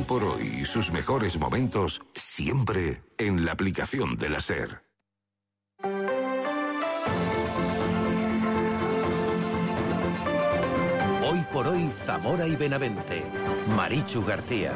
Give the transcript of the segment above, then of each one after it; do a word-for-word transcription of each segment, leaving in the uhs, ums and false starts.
por hoy y sus mejores momentos siempre en la aplicación de la SER. Hoy por hoy, Zamora y Benavente. Marichu García.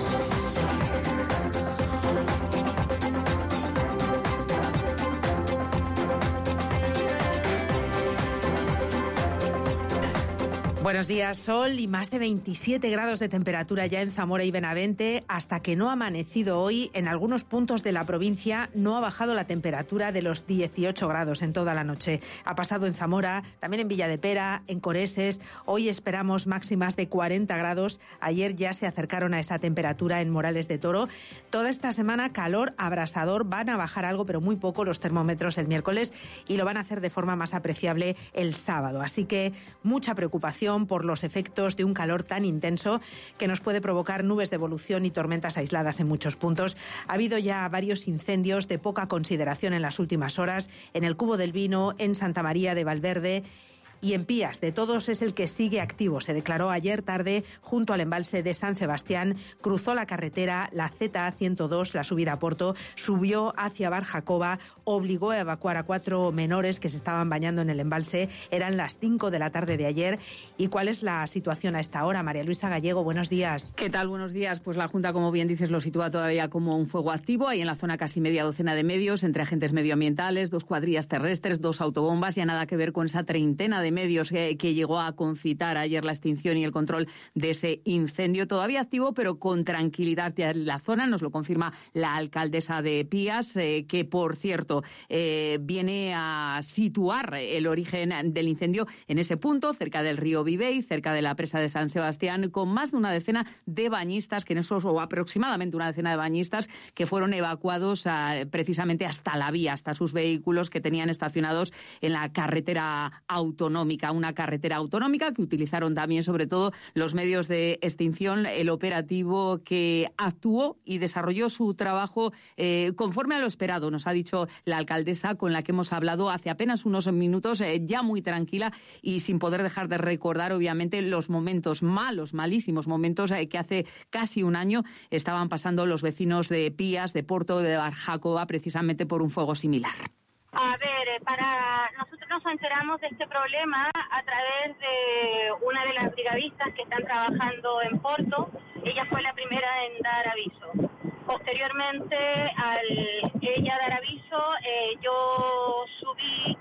Buenos días, sol y más de veintisiete grados de temperatura ya en Zamora y Benavente. Hasta que no ha amanecido hoy, en algunos puntos de la provincia no ha bajado la temperatura de los dieciocho grados en toda la noche. Ha pasado en Zamora, también en Villadepera, en Coreses. Hoy esperamos máximas de cuarenta grados. Ayer ya se acercaron a esa temperatura en Morales de Toro. Toda esta semana calor abrasador. Van a bajar algo, pero muy poco, los termómetros el miércoles y lo van a hacer de forma más apreciable el sábado. Así que mucha preocupación por los efectos de un calor tan intenso que nos puede provocar nubes de evolución y tormentas aisladas en muchos puntos. Ha habido ya varios incendios de poca consideración en las últimas horas, en el Cubo del Vino, en Santa María de Valverde y en Pías. De todos es el que sigue activo. Se declaró ayer tarde junto al embalse de San Sebastián, cruzó la carretera, la Z A ciento dos, la subida a Porto, subió hacia Bar Jacoba, obligó a evacuar a cuatro menores que se estaban bañando en el embalse. Eran las cinco de la tarde de ayer. ¿Y cuál es la situación a esta hora? María Luisa Gallego, buenos días. ¿Qué tal? Buenos días. Pues la Junta, como bien dices, lo sitúa todavía como un fuego activo. Hay en la zona casi media docena de medios, entre agentes medioambientales, dos cuadrillas terrestres, dos autobombas. Ya nada que ver con esa treintena de medios que, que llegó a concitar ayer la extinción y el control de ese incendio. Todavía activo, pero con tranquilidad ya en la zona. Nos lo confirma la alcaldesa de Pías, eh, que, por cierto, eh, viene a situar el origen del incendio en ese punto, cerca del río Vivey, cerca de la presa de San Sebastián, con más de una decena de bañistas, que en esos, o aproximadamente una decena de bañistas, que fueron evacuados a, precisamente hasta la vía, hasta sus vehículos que tenían estacionados en la carretera autonómica, una carretera autonómica que utilizaron también, sobre todo, los medios de extinción, el operativo que actuó y desarrolló su trabajo eh, conforme a lo esperado, nos ha dicho la alcaldesa, con la que hemos hablado hace apenas unos minutos, eh, ya muy tranquila y sin poder dejar de recordar, obviamente, los momentos malos, malísimos momentos eh, que hace casi un año estaban pasando los vecinos de Pías, de Porto, de Bar Jacoba, precisamente por un fuego similar. A ver, para nosotros nos enteramos de este problema a través de una de las brigadistas que están trabajando en Porto. Ella fue la primera en dar aviso. Posteriormente, al ella dar aviso, eh, yo subí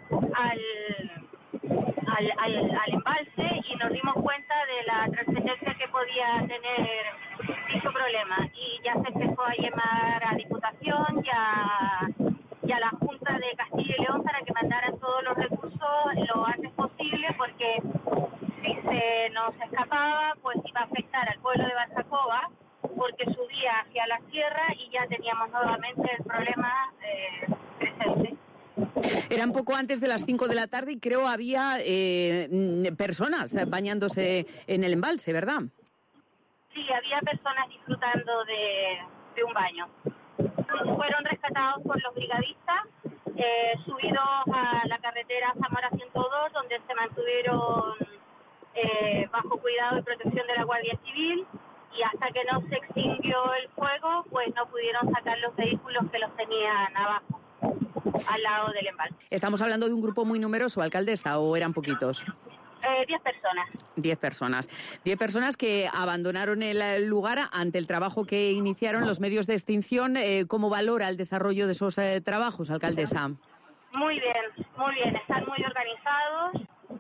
al, al, al, al embalse y nos dimos cuenta de la trascendencia que podía tener dicho problema. Y ya se empezó a llamar a Diputación y a... y a la Junta de Castilla y León para que mandaran todos los recursos lo antes posible, porque si se nos escapaba, pues iba a afectar al pueblo de Bar Jacoba, porque subía hacia la sierra y ya teníamos nuevamente el problema eh, presente. Eran poco antes de las cinco de la tarde y creo había eh, personas bañándose en el embalse, ¿verdad? Sí, había personas disfrutando de, de un baño. Fueron rescatados por los brigadistas, eh, subidos a la carretera Zamora ciento dos, donde se mantuvieron eh, bajo cuidado y protección de la Guardia Civil, y hasta que no se extinguió el fuego, pues no pudieron sacar los vehículos que los tenían abajo, al lado del embalse. ¿Estamos hablando de un grupo muy numeroso, alcaldesa, o eran poquitos? Eh, diez personas. Diez personas. Diez personas que abandonaron el lugar ante el trabajo que iniciaron los medios de extinción. Eh, ¿Cómo valora el desarrollo de esos eh, trabajos, alcaldesa? Muy bien, muy bien. Están muy organizados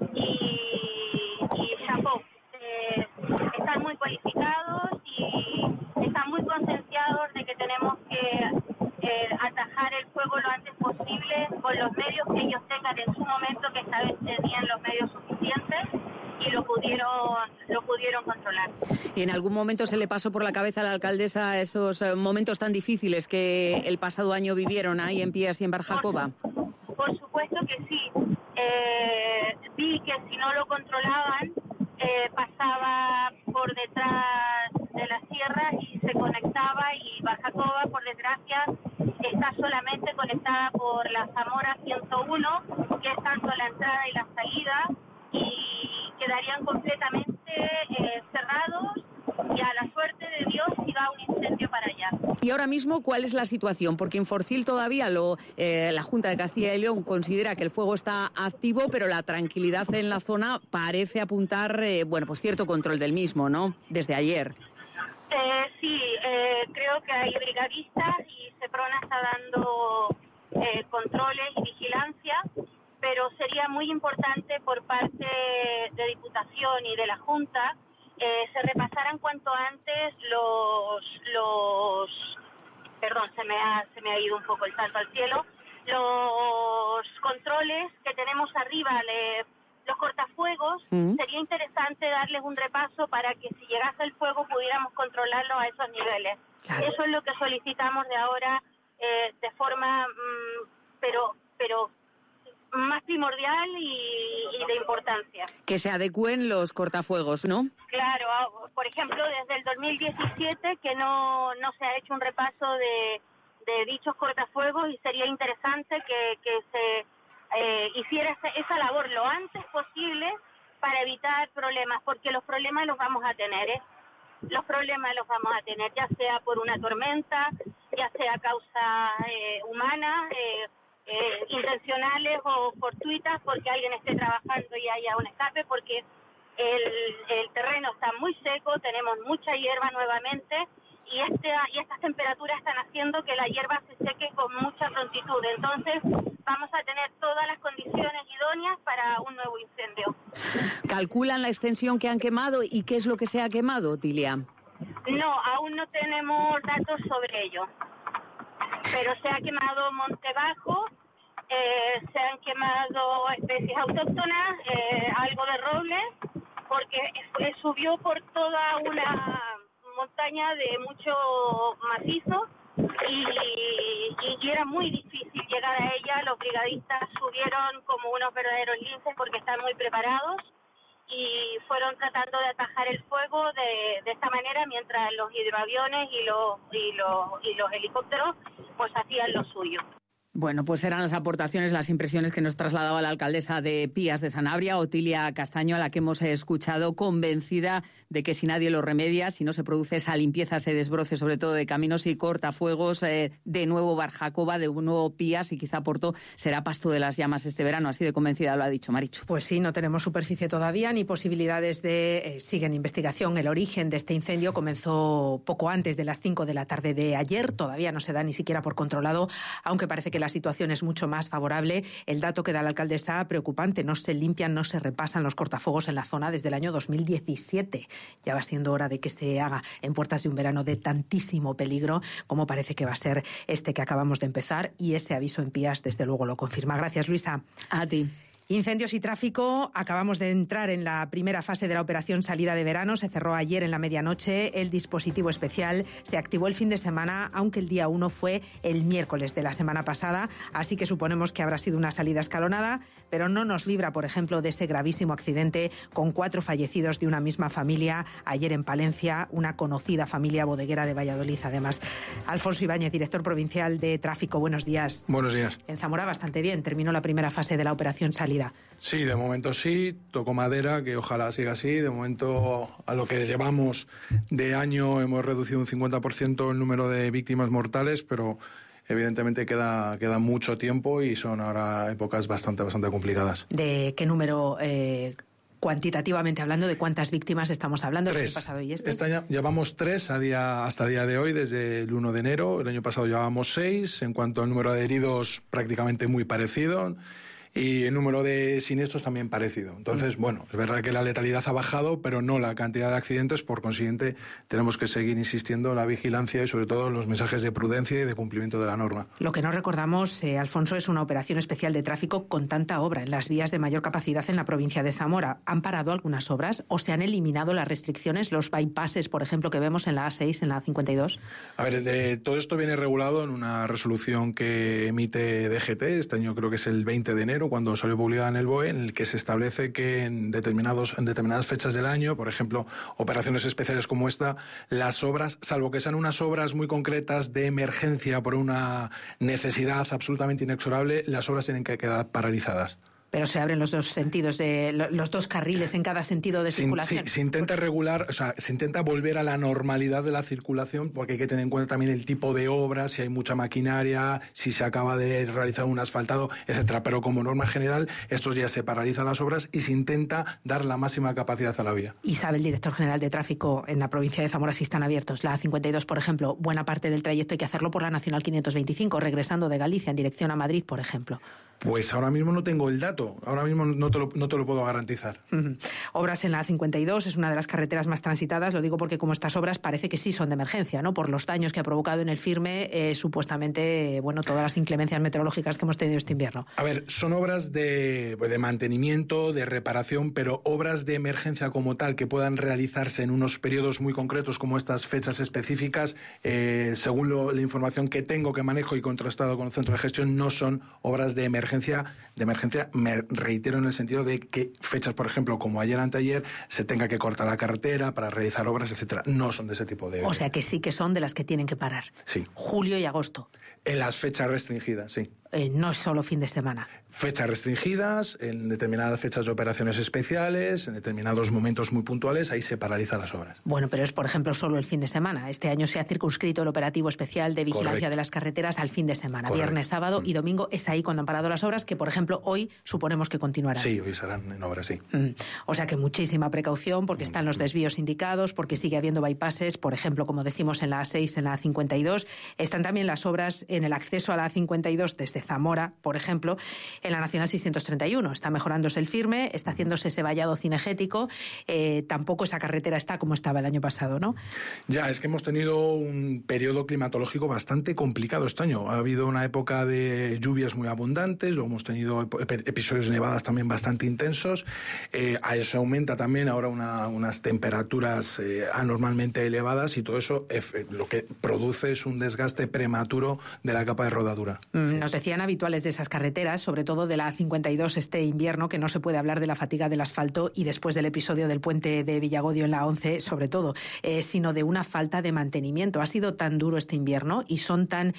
y, y chapeau. Eh, están muy cualificados y están muy concienciados de que tenemos que eh, atajar el fuego lo antes posible con los medios que ellos tengan en su momento, que esta vez tenían los medios suficientes y lo pudieron lo pudieron controlar. ¿Y en algún momento se le pasó por la cabeza a la alcaldesa esos eh, momentos tan difíciles que el pasado año vivieron ahí en Pías y en Bar Jacoba? Por, por supuesto que sí. Eh, vi que si no lo controlaban, eh, pasaba por detrás de la sierra y se conectaba, y Bar Jacoba, por desgracia, está solamente conectada por la Zamora ciento uno, que es tanto la entrada y la salida, y quedarían completamente eh, cerrados, y a la suerte de Dios, si va un Y ahora mismo, ¿cuál es la situación? Porque Inforcil todavía, lo, eh, la Junta de Castilla y León considera que el fuego está activo, pero la tranquilidad en la zona parece apuntar, eh, bueno, pues cierto control del mismo, ¿no? Desde ayer. Eh, sí, eh, creo que hay brigadistas y Seprona está dando eh, controles y vigilancia, pero sería muy importante por parte de Diputación y de la Junta eh, se repasaran cuanto antes los, los perdón, se me ha, se me ha ido un poco el salto al cielo, los controles que tenemos arriba, le, los cortafuegos, mm. sería interesante darles un repaso para que si llegase el fuego pudiéramos controlarlo a esos niveles. Claro. Eso es lo que solicitamos de ahora eh, de forma, mmm, pero, pero más primordial y, y de importancia. Que se adecúen los cortafuegos, ¿no? Claro, por ejemplo, desde el dos mil diecisiete que no, no se ha hecho un repaso de, de dichos cortafuegos y sería interesante que, que se eh, hiciera esa, esa labor lo antes posible para evitar problemas, porque los problemas los vamos a tener, ¿eh? Los problemas los vamos a tener, ya sea por una tormenta, ya sea causa eh, humana, eh, Eh, intencionales o fortuitas, porque alguien esté trabajando y haya un escape, porque el, el terreno está muy seco, tenemos mucha hierba nuevamente y, este, y estas temperaturas están haciendo que la hierba se seque con mucha prontitud. Entonces vamos a tener todas las condiciones idóneas para un nuevo incendio. ¿Calculan la extensión que han quemado y qué es lo que se ha quemado, Tilia? No, aún no tenemos datos sobre ello. Pero se ha quemado monte bajo, eh, se han quemado especies autóctonas, eh, algo de roble, porque eh, subió por toda una montaña de mucho macizo y, y, y era muy difícil llegar a ella. Los brigadistas subieron como unos verdaderos linces porque están muy preparados y fueron tratando de atajar el fuego de, de esta manera mientras los hidroaviones y los, y los, y los helicópteros pues hacían lo suyo. Bueno, pues eran las aportaciones, las impresiones que nos trasladaba la alcaldesa de Pías de Sanabria, Otilia Castaño, a la que hemos escuchado, convencida de que si nadie lo remedia, si no se produce esa limpieza, ese desbroce, sobre todo de caminos y cortafuegos, eh, de nuevo Barjacoba, de nuevo Pías y quizá Porto será pasto de las llamas este verano. Así de convencida lo ha dicho Marichu. Pues sí, no tenemos superficie todavía ni posibilidades de... Eh, sigue en investigación. El origen de este incendio comenzó poco antes de las cinco de la tarde de ayer. Todavía no se da ni siquiera por controlado, aunque parece que la situación es mucho más favorable. El dato que da la alcaldesa preocupante, no se limpian, no se repasan los cortafuegos en la zona desde el año dos mil diecisiete. Ya va siendo hora de que se haga en puertas de un verano de tantísimo peligro como parece que va a ser este que acabamos de empezar, y ese aviso en Pías desde luego lo confirma. Gracias, Luisa. A ti. Incendios y tráfico. Acabamos de entrar en la primera fase de la operación salida de verano. Se cerró ayer en la medianoche. El dispositivo especial se activó el fin de semana, aunque el día uno fue el miércoles de la semana pasada. Así que suponemos que habrá sido una salida escalonada, pero no nos libra, por ejemplo, de ese gravísimo accidente con cuatro fallecidos de una misma familia ayer en Palencia, una conocida familia bodeguera de Valladolid, además. Alfonso Ibáñez, director provincial de Tráfico. Buenos días. Buenos días. En Zamora bastante bien. Terminó la primera fase de la operación salida. Sí, de momento sí, toco madera, que ojalá siga así. De momento, a lo que llevamos de año, hemos reducido un cincuenta por ciento el número de víctimas mortales, pero evidentemente queda, queda mucho tiempo y son ahora épocas bastante, bastante complicadas. ¿De qué número, eh, cuantitativamente hablando, de cuántas víctimas estamos hablando? Tres. El año pasado y este. Este año llevamos tres a día, hasta el día de hoy, desde el uno de enero. El año pasado llevábamos seis. En cuanto al número de heridos, prácticamente muy parecido. Y el número de siniestros también parecido. Entonces, bueno, es verdad que la letalidad ha bajado, pero no la cantidad de accidentes. Por consiguiente, tenemos que seguir insistiendo en la vigilancia y sobre todo en los mensajes de prudencia y de cumplimiento de la norma. Lo que no recordamos, eh, Alfonso, es una operación especial de tráfico con tanta obra en las vías de mayor capacidad en la provincia de Zamora. ¿Han parado algunas obras o se han eliminado las restricciones, los bypasses, por ejemplo, que vemos en la A seis, en la A cincuenta y dos? A ver, eh, todo esto viene regulado en una resolución que emite D G T. Este año creo que es el veinte de enero, cuando salió publicada en el B O E, en el que se establece que en, determinados, en determinadas fechas del año, por ejemplo, operaciones especiales como esta, las obras, salvo que sean unas obras muy concretas de emergencia por una necesidad absolutamente inexorable, las obras tienen que quedar paralizadas. Pero se abren los dos sentidos, de los dos carriles en cada sentido de se, circulación. Se, se intenta regular, o sea, se intenta volver a la normalidad de la circulación, porque hay que tener en cuenta también el tipo de obra, si hay mucha maquinaria, si se acaba de realizar un asfaltado, etcétera. Pero como norma general, estos días se paralizan las obras y se intenta dar la máxima capacidad a la vía. Y sabe el director general de tráfico en la provincia de Zamora si están abiertos. La A cincuenta y dos, por ejemplo, buena parte del trayecto hay que hacerlo por la Nacional quinientos veinticinco, regresando de Galicia en dirección a Madrid, por ejemplo. Pues ahora mismo no tengo el dato, ahora mismo no te lo, no te lo puedo garantizar. Uh-huh. Obras en la A cincuenta y dos, es una de las carreteras más transitadas, lo digo porque como estas obras parece que sí son de emergencia, ¿no? Por los daños que ha provocado en el firme, eh, supuestamente, bueno, todas las inclemencias meteorológicas que hemos tenido este invierno. A ver, son obras de, de mantenimiento, de reparación, pero obras de emergencia como tal que puedan realizarse en unos periodos muy concretos como estas fechas específicas, eh, según lo, la información que tengo, que manejo y contrastado con el centro de gestión, no son obras de emergencia. De emergencia, me reitero en el sentido de que fechas, por ejemplo, como ayer, anteayer, se tenga que cortar la carretera para realizar obras, etcétera. No son de ese tipo de... O sea que sí que son de las que tienen que parar. Sí. Julio y agosto. En las fechas restringidas, sí. Eh, no es solo fin de semana. Fechas restringidas, en determinadas fechas de operaciones especiales, en determinados momentos muy puntuales, ahí se paralizan las obras. Bueno, pero es, por ejemplo, solo el fin de semana. Este año se ha circunscrito el operativo especial de vigilancia Correcto. de las carreteras al fin de semana. Correcto. Viernes, sábado y domingo es ahí cuando han parado las obras, que, por ejemplo, hoy suponemos que continuarán. Sí, hoy serán en obras, sí. Mm. O sea que muchísima precaución, porque están los desvíos indicados, porque sigue habiendo bypasses, por ejemplo, como decimos en la A seis, en la A cincuenta y dos. Están también las obras en el acceso a la A cincuenta y dos desde Zamora, por ejemplo, en la Nacional seiscientos treinta y uno. Está mejorándose el firme, está haciéndose ese vallado cinegético. Eh, tampoco esa carretera está como estaba el año pasado, ¿no? Ya, es que hemos tenido un periodo climatológico bastante complicado este año. Ha habido una época de lluvias muy abundantes, luego hemos tenido episodios de nevadas también bastante intensos. Eh, a eso aumenta también ahora una, unas temperaturas eh, anormalmente elevadas y todo eso eh, lo que produce es un desgaste prematuro de la capa de rodadura. Mm, nos decían habituales de esas carreteras, sobre todo de la A cincuenta y dos este invierno, que no se puede hablar de la fatiga del asfalto y después del episodio del puente de Villagodio en la once, sobre todo, eh, sino de una falta de mantenimiento. Ha sido tan duro este invierno y son tan...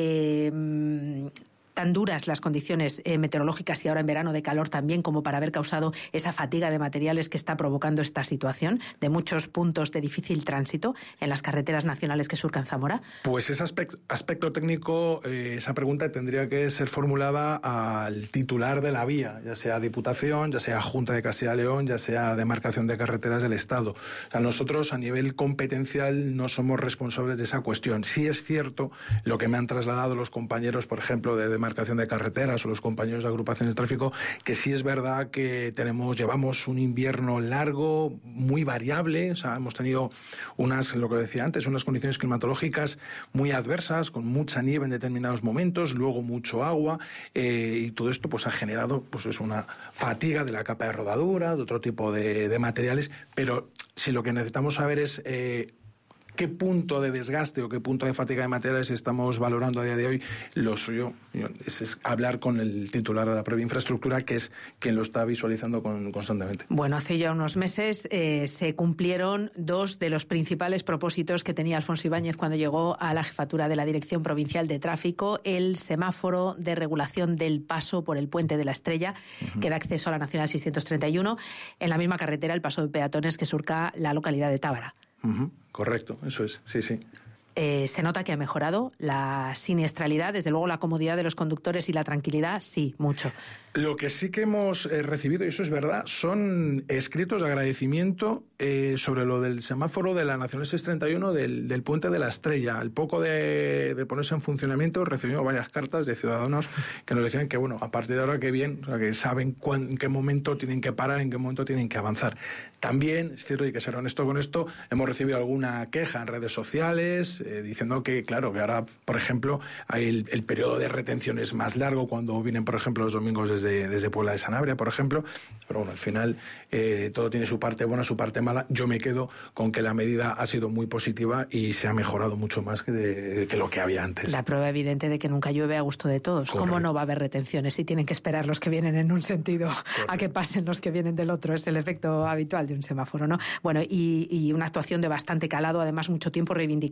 Eh, tan duras las condiciones eh, meteorológicas y ahora en verano de calor también como para haber causado esa fatiga de materiales que está provocando esta situación de muchos puntos de difícil tránsito en las carreteras nacionales que surcan Zamora? Pues ese aspecto, aspecto técnico, eh, esa pregunta tendría que ser formulada al titular de la vía, ya sea Diputación, ya sea Junta de Castilla y León, ya sea Demarcación de Carreteras del Estado. O sea, nosotros a nivel competencial no somos responsables de esa cuestión. Sí es cierto lo que me han trasladado los compañeros, por ejemplo, de Demarcación Demarcación de Carreteras o los compañeros de agrupación de tráfico, que sí es verdad que tenemos, llevamos un invierno largo, muy variable, o sea, hemos tenido unas, lo que decía antes, unas condiciones climatológicas muy adversas, con mucha nieve en determinados momentos, luego mucho agua, eh, y todo esto pues ha generado pues es una fatiga de la capa de rodadura, de otro tipo de, de materiales, pero si lo que necesitamos saber es eh, qué punto de desgaste o qué punto de fatiga de materiales estamos valorando a día de hoy, lo suyo es, es hablar con el titular de la propia infraestructura, que es quien lo está visualizando con, constantemente. Bueno, hace ya unos meses eh, se cumplieron dos de los principales propósitos que tenía Alfonso Ibáñez cuando llegó a la jefatura de la Dirección Provincial de Tráfico, el semáforo de regulación del paso por el Puente de la Estrella, uh-huh. que da acceso a la Nacional seiscientos treinta y uno, en la misma carretera, el paso de peatones que surca la localidad de Tábara. Uh-huh. Correcto, eso es, sí, sí. Eh, se nota que ha mejorado la siniestralidad, desde luego la comodidad de los conductores y la tranquilidad, sí, mucho. Lo que sí que hemos eh, recibido, y eso es verdad, son escritos de agradecimiento eh, sobre lo del semáforo de la Nacional seiscientos treinta y uno del, del Puente de la Estrella. Al poco de, de ponerse en funcionamiento recibimos varias cartas de ciudadanos que nos decían que, bueno, a partir de ahora que bien, o sea, que saben cuán, en qué momento tienen que parar, en qué momento tienen que avanzar. También, es cierto, y que ser honesto con esto, hemos recibido alguna queja en redes sociales eh, diciendo que, claro, que ahora, por ejemplo, hay el, el periodo de retención es más largo cuando vienen, por ejemplo, los domingos desde desde Puebla de Sanabria, por ejemplo, pero bueno, al final eh, todo tiene su parte buena, su parte mala. Yo me quedo con que la medida ha sido muy positiva y se ha mejorado mucho más que, de, que lo que había antes. La prueba evidente de que nunca llueve a gusto de todos. Correcto. ¿Cómo no va a haber retenciones si tienen que esperar los que vienen en un sentido Correcto. A que pasen los que vienen del otro? Es el efecto habitual de un semáforo, ¿no? Bueno, y, y una actuación de bastante calado, además mucho tiempo reivindicada, aunque no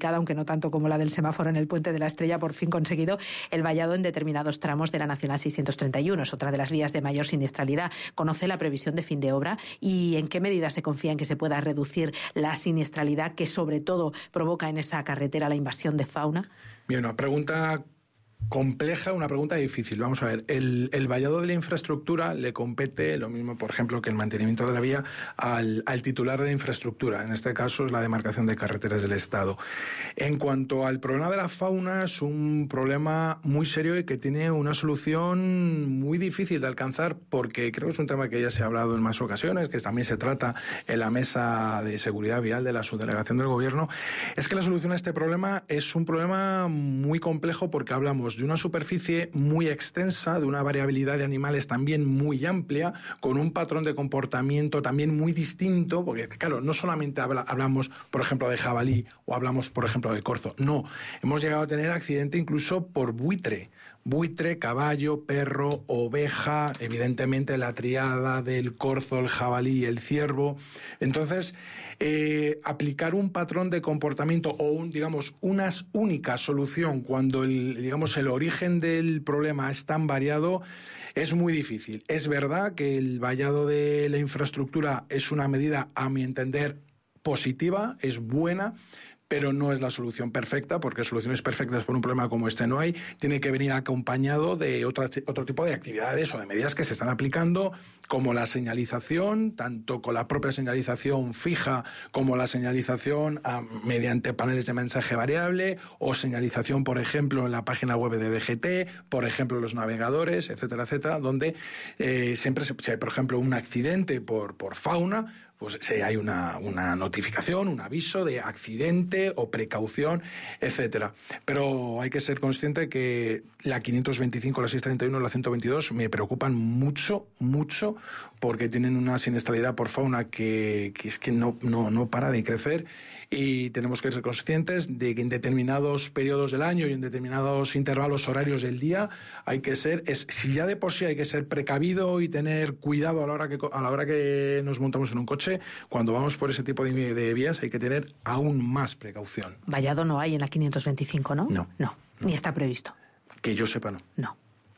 no tanto como la del semáforo en el Puente de la Estrella, por fin conseguido el vallado en determinados tramos de la Nacional seiscientos treinta y uno. Es otra de las vías de mayor siniestralidad. ¿Conoce la previsión de fin de obra y en qué medida se confía en que se pueda reducir la siniestralidad que sobre todo provoca en esa carretera la invasión de fauna? Bien, una pregunta compleja, una pregunta difícil. Vamos a ver, el, el vallado de la infraestructura le compete lo mismo, por ejemplo, que el mantenimiento de la vía al, al titular de infraestructura. En este caso es la demarcación de carreteras del Estado. En cuanto al problema de la fauna, es un problema muy serio y que tiene una solución muy difícil de alcanzar, porque creo que es un tema que ya se ha hablado en más ocasiones, que también se trata en la mesa de seguridad vial de la subdelegación del Gobierno. Es que la solución a este problema es un problema muy complejo, porque hablamos de una superficie muy extensa, de una variabilidad de animales también muy amplia, con un patrón de comportamiento también muy distinto, porque claro, no solamente habla, hablamos, por ejemplo, de jabalí o hablamos, por ejemplo, de corzo, no, hemos llegado a tener accidente incluso por buitre, buitre, caballo, perro, oveja, evidentemente la triada del corzo, el jabalí y el ciervo. Entonces, eh, aplicar un patrón de comportamiento o un, digamos, una única solución cuando el, digamos, el origen del problema es tan variado es muy difícil. Es verdad que el vallado de la infraestructura es una medida, a mi entender, positiva, es buena, pero no es la solución perfecta, porque soluciones perfectas por un problema como este no hay. Tiene que venir acompañado de otra, otro tipo de actividades o de medidas que se están aplicando, como la señalización, tanto con la propia señalización fija como la señalización a, mediante paneles de mensaje variable, o señalización, por ejemplo, en la página web de D G T, por ejemplo, los navegadores, etcétera, etcétera, donde eh, siempre, se, si hay, por ejemplo, un accidente por, por fauna, pues si hay una, una notificación, un aviso de accidente o precaución, etcétera. Pero hay que ser consciente que la quinientos veinticinco, la seiscientos treinta y uno, la ciento veintidós me preocupan mucho, mucho, porque tienen una siniestralidad por fauna que, que es que no, no, no para de crecer. Y tenemos que ser conscientes de que en determinados periodos del año y en determinados intervalos horarios del día hay que ser, es, si ya de por sí hay que ser precavido y tener cuidado a la hora que, a la hora que nos montamos en un coche, cuando vamos por ese tipo de, de vías hay que tener aún más precaución. Vallado no hay en la quinientos veinticinco, ¿no? No. No, ni está previsto. Que yo sepa, no. No.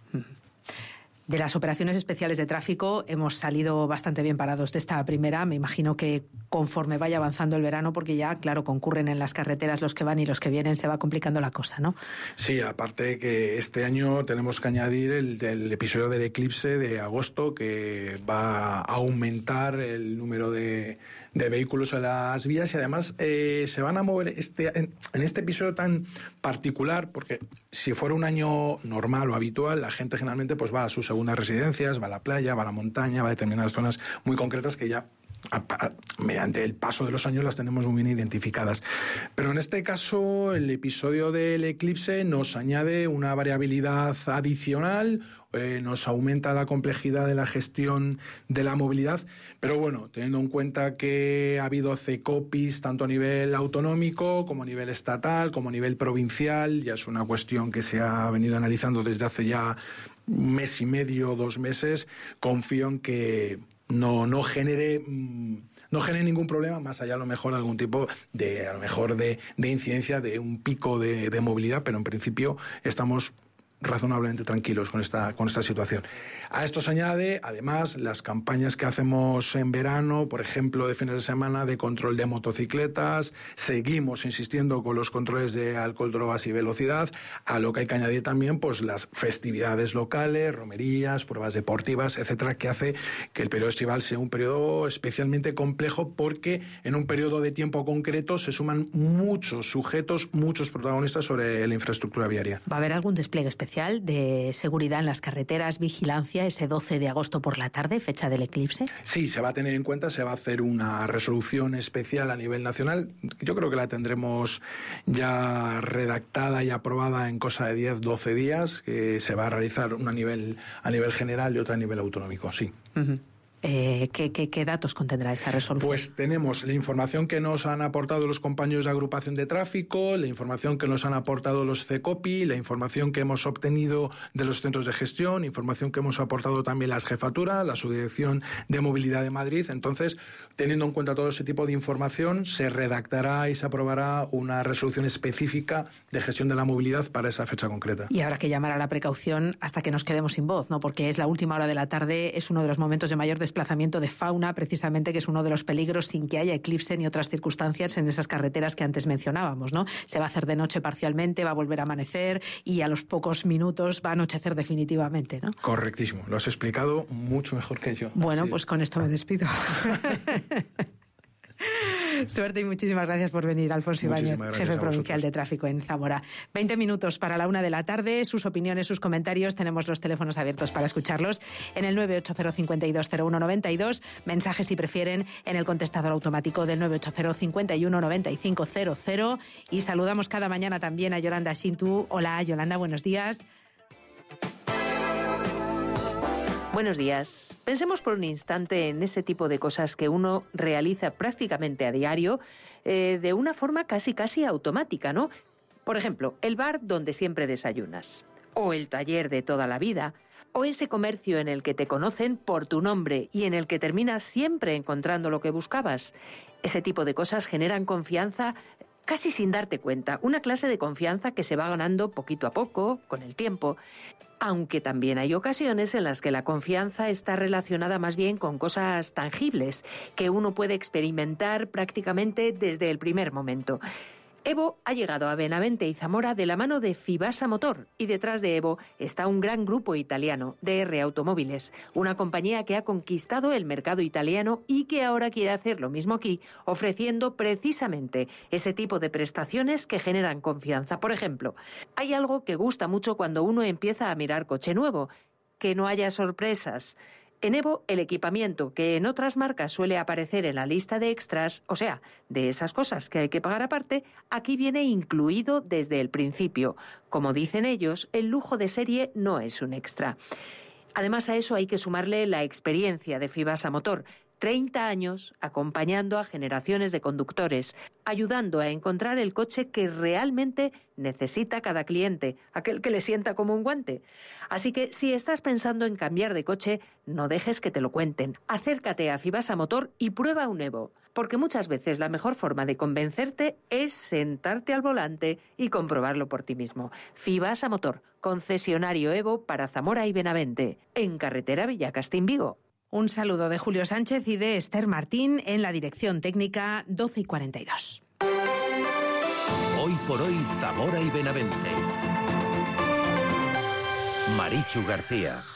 De las operaciones especiales de tráfico hemos salido bastante bien parados de esta primera. Me imagino que conforme vaya avanzando el verano, porque ya, claro, concurren en las carreteras los que van y los que vienen, se va complicando la cosa, ¿no? Sí, aparte que este año tenemos que añadir el, el episodio del eclipse de agosto, que va a aumentar el número de, de vehículos en las vías, y además eh, se van a mover este, en, en este episodio tan particular, porque si fuera un año normal o habitual, la gente generalmente pues va a sus segundas residencias, va a la playa, va a la montaña, va a determinadas zonas muy concretas que ya a, a, mediante el paso de los años las tenemos muy bien identificadas. Pero en este caso el episodio del eclipse nos añade una variabilidad adicional, eh, nos aumenta la complejidad de la gestión de la movilidad, pero bueno, teniendo en cuenta que ha habido CECOPIS tanto a nivel autonómico como a nivel estatal, como a nivel provincial, ya es una cuestión que se ha venido analizando desde hace ya un mes y medio, dos meses, confío en que no, no genere no genere ningún problema, más allá a lo mejor algún tipo de a lo mejor de, de incidencia de un pico de, de movilidad, pero en principio estamos razonablemente tranquilos con esta, con esta situación. A esto se añade, además, las campañas que hacemos en verano, por ejemplo, de fines de semana, de control de motocicletas. Seguimos insistiendo con los controles de alcohol, drogas y velocidad, a lo que hay que añadir también pues las festividades locales, romerías, pruebas deportivas, etcétera, que hace que el periodo estival sea un periodo especialmente complejo, porque en un periodo de tiempo concreto se suman muchos sujetos, muchos protagonistas sobre la infraestructura viaria. ¿Va a haber algún despliegue especial de seguridad en las carreteras, vigilancia, ese doce de agosto por la tarde, fecha del eclipse? Sí, se va a tener en cuenta, se va a hacer una resolución especial a nivel nacional. Yo creo que la tendremos ya redactada y aprobada en cosa de diez, doce días, que se va a realizar una a nivel, a nivel general y otra a nivel autonómico, sí. Uh-huh. Eh, ¿qué, qué, ¿Qué datos contendrá esa resolución? Pues tenemos la información que nos han aportado los compañeros de agrupación de tráfico, la información que nos han aportado los CECOPI, la información que hemos obtenido de los centros de gestión, información que hemos aportado también las jefaturas, la Subdirección de Movilidad de Madrid. Entonces, teniendo en cuenta todo ese tipo de información, se redactará y se aprobará una resolución específica de gestión de la movilidad para esa fecha concreta. Y habrá que llamar a la precaución hasta que nos quedemos sin voz, ¿no? Porque es la última hora de la tarde, es uno de los momentos de mayor desplazamiento de fauna, precisamente, que es uno de los peligros sin que haya eclipse ni otras circunstancias en esas carreteras que antes mencionábamos, ¿no? Se va a hacer de noche parcialmente, va a volver a amanecer y a los pocos minutos va a anochecer definitivamente, ¿no? Correctísimo, lo has explicado mucho mejor que yo. Bueno, sí. Pues con esto me despido. Suerte y muchísimas gracias por venir, Alfonso Ibáñez, jefe provincial de tráfico en Zamora. veinte minutos para la una de la tarde. Sus opiniones, sus comentarios, tenemos los teléfonos abiertos para escucharlos en el nueve ocho cero, cinco dos, cero uno nueve dos. Mensajes, si prefieren, en el contestador automático del nueve ocho cero, cinco uno, nueve cinco cero cero. Y saludamos cada mañana también a Yolanda Shintu. Hola, Yolanda, buenos días. Buenos días. Pensemos por un instante en ese tipo de cosas que uno realiza prácticamente a diario, eh, de una forma casi casi automática, ¿no? Por ejemplo, el bar donde siempre desayunas, o el taller de toda la vida, o ese comercio en el que te conocen por tu nombre y en el que terminas siempre encontrando lo que buscabas. Ese tipo de cosas generan confianza casi sin darte cuenta, una clase de confianza que se va ganando poquito a poco, con el tiempo. Aunque también hay ocasiones en las que la confianza está relacionada más bien con cosas tangibles, que uno puede experimentar prácticamente desde el primer momento. Evo ha llegado a Benavente y Zamora de la mano de Fibasa Motor, y detrás de Evo está un gran grupo italiano, D R Automóviles, una compañía que ha conquistado el mercado italiano y que ahora quiere hacer lo mismo aquí, ofreciendo precisamente ese tipo de prestaciones que generan confianza. Por ejemplo, hay algo que gusta mucho cuando uno empieza a mirar coche nuevo: que no haya sorpresas. En Evo, el equipamiento que en otras marcas suele aparecer en la lista de extras, o sea, de esas cosas que hay que pagar aparte, aquí viene incluido desde el principio. Como dicen ellos, el lujo de serie no es un extra. Además, a eso hay que sumarle la experiencia de Fibasa Motor. treinta años acompañando a generaciones de conductores, ayudando a encontrar el coche que realmente necesita cada cliente, aquel que le sienta como un guante. Así que si estás pensando en cambiar de coche, no dejes que te lo cuenten. Acércate a Fibasa Motor y prueba un Evo, porque muchas veces la mejor forma de convencerte es sentarte al volante y comprobarlo por ti mismo. Fibasa Motor, concesionario Evo para Zamora y Benavente, en carretera Villacastín-Vigo. Un saludo de Julio Sánchez y de Esther Martín en la dirección técnica, doce y cuarenta y dos. Hoy por hoy, Zamora y Benavente. Marichu García.